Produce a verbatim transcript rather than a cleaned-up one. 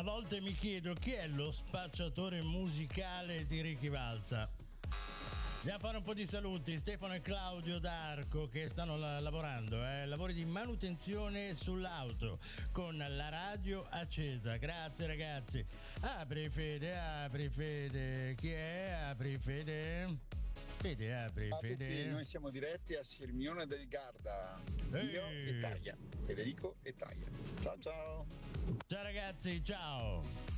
volte mi chiedo chi è lo spacciatore musicale di Ricky Valza. Andiamo a fare un po' di saluti. Stefano e Claudio D'Arco che stanno la- lavorando, eh? lavori di manutenzione sull'auto con la radio accesa. Grazie ragazzi. Apri Fede, apri Fede. Chi è? Apri Fede. Fede, apri Ciao a tutti, Fede. noi siamo diretti a Sirmione del Garda. Ehi. Io e Taglia, Federico e Taglia. Ciao ciao. Ciao ragazzi, ciao.